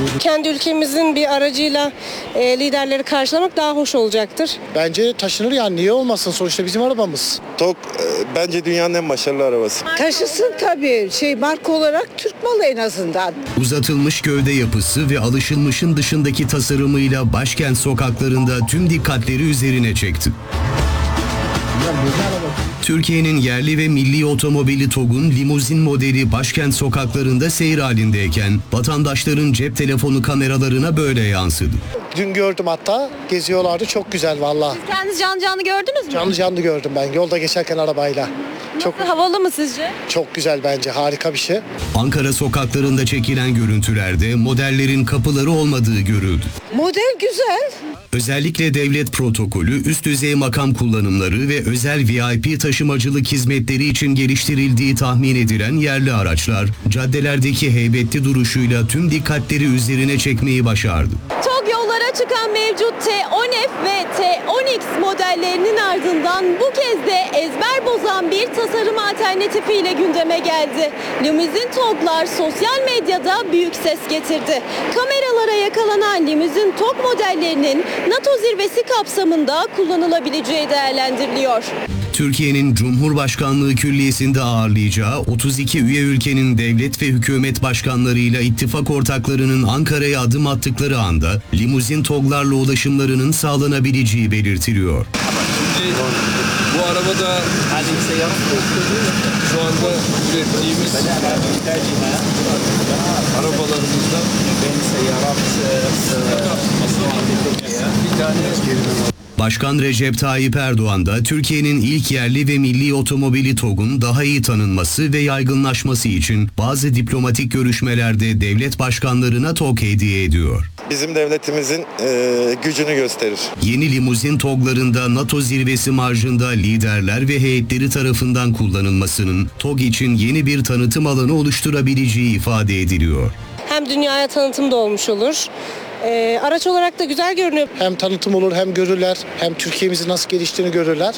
Kendi ülkemizin bir aracıyla liderleri karşılamak daha hoş olacaktır. Bence taşınır, yani niye olmasın, sonuçta bizim arabamız. TOG bence dünyanın en başarılı arabası. Taşısın tabii, marka olarak Türk malı en azından. Uzatılmış gövde yapısı ve alışılmışın dışındaki tasarımıyla başkent sokaklarında tüm dikkatleri üzerine çekti. Türkiye'nin yerli ve milli otomobili TOG'un limuzin modeli başkent sokaklarında seyir halindeyken vatandaşların cep telefonu kameralarına böyle yansıdı. Dün gördüm, hatta geziyorlardı, çok güzel valla. Siz kendiniz canlı gördünüz mü? Canlı canlı gördüm ben yolda geçerken arabayla. Çok Havalı mı sizce? çok güzel, bence harika bir şey. Ankara sokaklarında çekilen görüntülerde modellerin kapıları olmadığı görüldü. Model güzel. Özellikle devlet protokolü, üst düzey makam kullanımları ve özel VIP taşımacılık hizmetleri için geliştirildiği tahmin edilen yerli araçlar, caddelerdeki heybetli duruşuyla tüm dikkatleri üzerine çekmeyi başardı. TOG yollara çıkan mevcut T10F ve T10X modellerinin ardından bu kez de ezber bozan bir tasarım alternatifiyle gündeme geldi. Limuzin TOG'lar sosyal medyada büyük ses getirdi. Kameralara yakalanan limuzin TOG modellerinin NATO zirvesi kapsamında kullanılabileceği değerlendiriliyor. Türkiye'nin Cumhurbaşkanlığı Külliyesi'nde ağırlayacağı 32 üye ülkenin devlet ve hükümet başkanlarıyla ittifak ortaklarının Ankara'ya adım attıkları anda limuzin TOG'larla ulaşımlarının sağlanabileceği belirtiliyor. Bu arabada şu anda ürettiğimiz arabalarımızda bir tane Başkan Recep Tayyip Erdoğan da Türkiye'nin ilk yerli ve milli otomobili TOG'un daha iyi tanınması ve yaygınlaşması için bazı diplomatik görüşmelerde devlet başkanlarına TOG hediye ediyor. Bizim devletimizin gücünü gösterir. Yeni limuzin TOG'larında NATO zirvesi marjında liderler ve heyetleri tarafından kullanılmasının TOG için yeni bir tanıtım alanı oluşturabileceği ifade ediliyor. Hem dünyaya tanıtım da olmuş olur. Araç olarak da güzel görünüyor. Hem tanıtım olur, hem görürler, hem Türkiye'mizin nasıl geliştiğini görürler.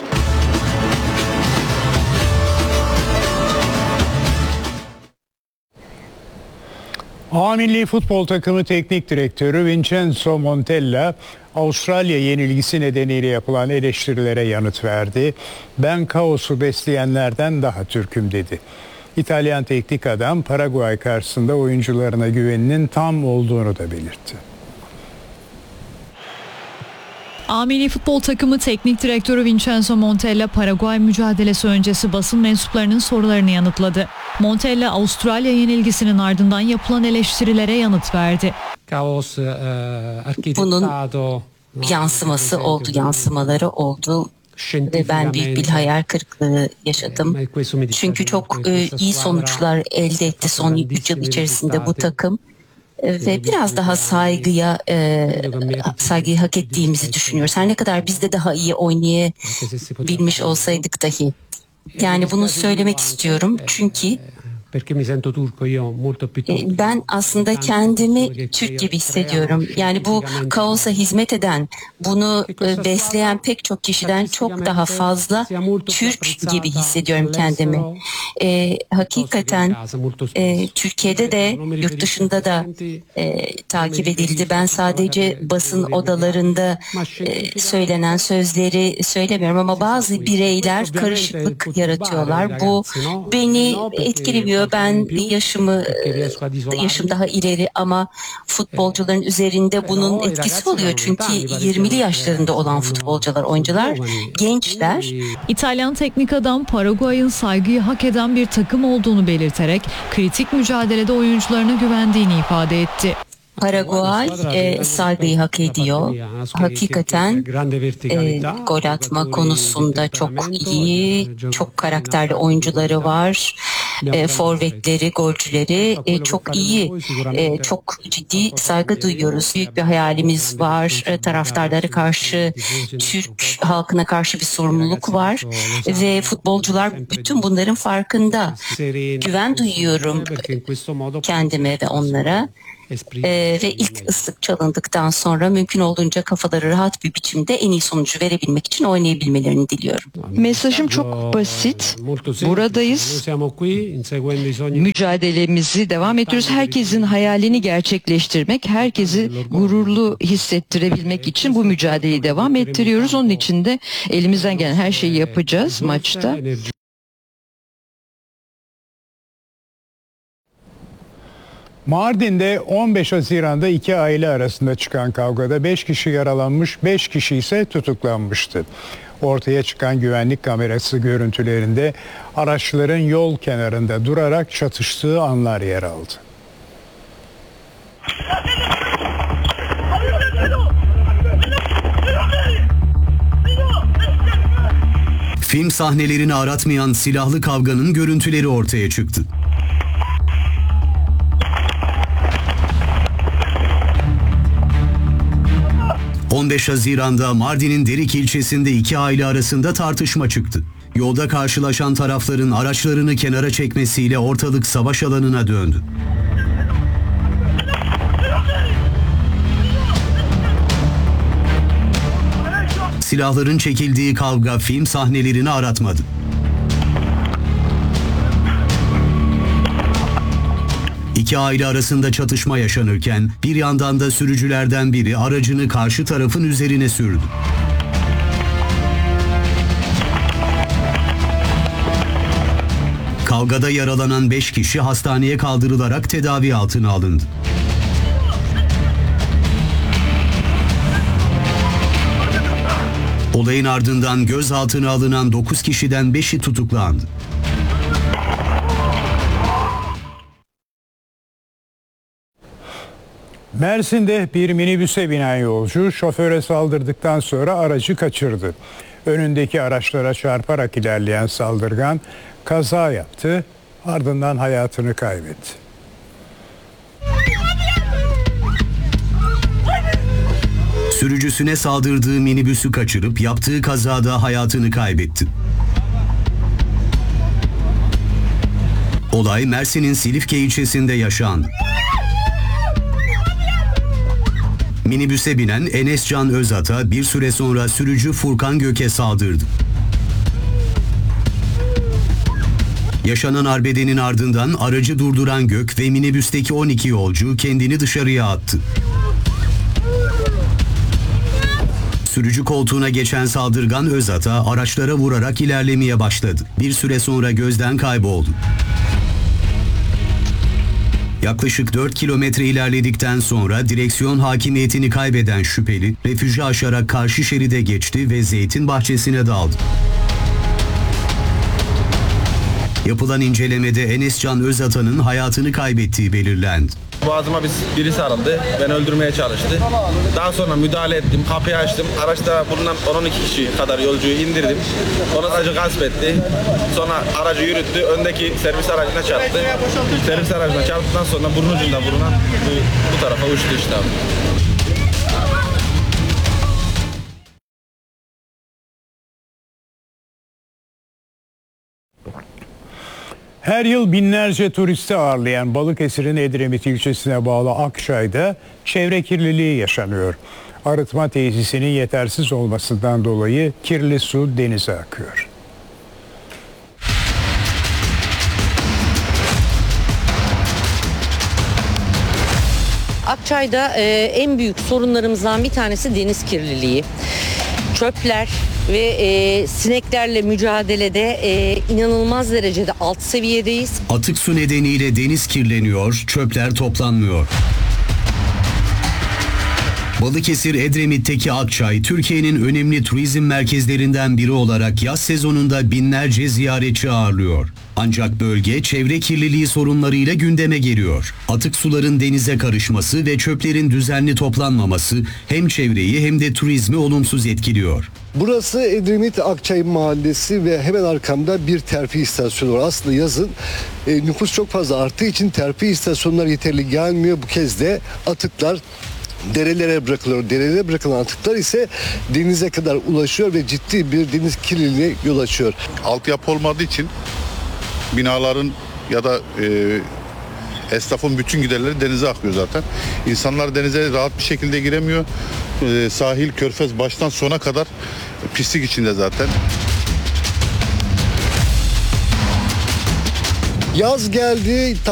A Milli Futbol Takımı Teknik Direktörü Vincenzo Montella, Avustralya yenilgisi nedeniyle yapılan eleştirilere yanıt verdi. "Ben kaosu besleyenlerden daha Türk'üm" dedi. İtalyan teknik adam Paraguay karşısında oyuncularına güveninin tam olduğunu da belirtti. A Milli Futbol Takımı Teknik Direktörü Vincenzo Montella, Paraguay mücadelesi öncesi basın mensuplarının sorularını yanıtladı. Montella, Avustralya yenilgisinin ardından yapılan eleştirilere yanıt verdi. Bunun yansıması oldu, yansımaları oldu. Ve ben büyük bir hayal kırıklığı yaşadım. Çünkü çok iyi sonuçlar elde etti son 3 yıl içerisinde bu takım. Ve biraz daha saygıyı hak ettiğimizi düşünüyoruz. Her ne kadar biz de daha iyi oynayabilmiş olsaydık dahi. Yani bunu söylemek istiyorum çünkü ben aslında kendimi Türk gibi hissediyorum. Yani bu kaosa hizmet eden, bunu besleyen pek çok kişiden çok daha fazla Türk gibi hissediyorum kendimi. Hakikaten Türkiye'de de yurt dışında da takip edildi. Ben sadece basın odalarında söylenen sözleri söylemiyorum ama bazı bireyler karışıklık yaratıyorlar. Bu beni etkiliyor. Ben yaşım daha ileri ama futbolcuların üzerinde bunun etkisi oluyor. Çünkü 20'li yaşlarında olan futbolcular, oyuncular gençler. İtalyan teknik adam Paraguay'ın saygıyı hak eden bir takım olduğunu belirterek kritik mücadelede oyuncularına güvendiğini ifade etti. Paraguay saygıyı hak ediyor. Hakikaten gol atma konusunda çok iyi, çok karakterli oyuncuları var. Forvetleri, golcüleri çok iyi. Çok ciddi saygı duyuyoruz. Büyük bir hayalimiz var. Taraftarlara karşı, Türk halkına karşı bir sorumluluk var. Ve futbolcular bütün bunların farkında. Güven duyuyorum kendime ve onlara. Ve ilk ıslık çalındıktan sonra mümkün olduğunca kafaları rahat bir biçimde en iyi sonucu verebilmek için oynayabilmelerini diliyorum. Mesajım çok basit. Buradayız. Mücadelemizi devam ediyoruz. Herkesin hayalini gerçekleştirmek, herkesi gururlu hissettirebilmek için bu mücadeleyi devam ettiriyoruz. Onun için de elimizden gelen her şeyi yapacağız maçta. Mardin'de 15 Haziran'da iki aile arasında çıkan kavgada 5 kişi yaralanmış, 5 kişi ise tutuklanmıştı. Ortaya çıkan güvenlik kamerası görüntülerinde araçların yol kenarında durarak çatıştığı anlar yer aldı. Film sahnelerini aratmayan silahlı kavganın görüntüleri ortaya çıktı. ...15 Haziran'da Mardin'in Derik ilçesinde iki aile arasında tartışma çıktı. Yolda karşılaşan tarafların araçlarını kenara çekmesiyle ortalık savaş alanına döndü. Silahların çekildiği kavga film sahnelerini aratmadı. İki aile arasında çatışma yaşanırken bir yandan da sürücülerden biri aracını karşı tarafın üzerine sürdü. Kavgada yaralanan 5 kişi hastaneye kaldırılarak tedavi altına alındı. Olayın ardından gözaltına alınan 9 kişiden 5'i tutuklandı. Mersin'de bir minibüse binen yolcu şoföre saldırdıktan sonra aracı kaçırdı. Önündeki araçlara çarparak ilerleyen saldırgan kaza yaptı, ardından hayatını kaybetti. Sürücüsüne saldırdığı minibüsü kaçırıp yaptığı kazada hayatını kaybetti. Olay Mersin'in Silifke ilçesinde yaşandı. Minibüse binen Enescan Özat'a bir süre sonra sürücü Furkan Gök'e saldırdı. Yaşanan arbedenin ardından aracı durduran Gök ve minibüsteki 12 yolcu kendini dışarıya attı. Sürücü koltuğuna geçen saldırgan Özat'a araçlara vurarak ilerlemeye başladı. Bir süre sonra gözden kayboldu. Yaklaşık 4 kilometre ilerledikten sonra direksiyon hakimiyetini kaybeden şüpheli refüji aşarak karşı şeride geçti ve zeytin bahçesine daldı. Yapılan incelemede Enescan Özata'nın hayatını kaybettiği belirlendi. Boğazıma birisi sarıldı, beni öldürmeye çalıştı. Daha sonra müdahale ettim, kapıyı açtım. Araçta bulunan 12 kişi kadar yolcuyu indirdim. Sonra aracı gasp etti. Sonra aracı yürüttü, öndeki servis aracına çarptı. Servis aracına çarptıktan sonra burun ucunda bulunan bu tarafa uçtu işte abi. Her yıl binlerce turisti ağırlayan Balıkesir'in Edremit ilçesine bağlı Akçay'da çevre kirliliği yaşanıyor. Arıtma tesisinin yetersiz olmasından dolayı kirli su denize akıyor. Akçay'da en büyük sorunlarımızdan bir tanesi deniz kirliliği. Çöpler ve sineklerle mücadelede inanılmaz derecede alt seviyedeyiz. Atık su nedeniyle deniz kirleniyor, çöpler toplanmıyor. Balıkesir Edremit'teki Akçay, Türkiye'nin önemli turizm merkezlerinden biri olarak yaz sezonunda binlerce ziyaretçi ağırlıyor. Ancak bölge çevre kirliliği sorunlarıyla gündeme geliyor. Atık suların denize karışması ve çöplerin düzenli toplanmaması hem çevreyi hem de turizmi olumsuz etkiliyor. Burası Edremit Akçay Mahallesi ve hemen arkamda bir terfi istasyonu var. Aslında yazın nüfus çok fazla arttığı için terfi istasyonları yeterli gelmiyor. Bu kez de atıklar derelere bırakılıyor. Derelere bırakılan atıklar ise denize kadar ulaşıyor ve ciddi bir deniz kirliliğine yol açıyor. Altyapı olmadığı için binaların ya da Esnafın bütün giderleri denize akıyor zaten. İnsanlar denize rahat bir şekilde giremiyor. Sahil, körfez baştan sona kadar pislik içinde zaten. Yaz geldi.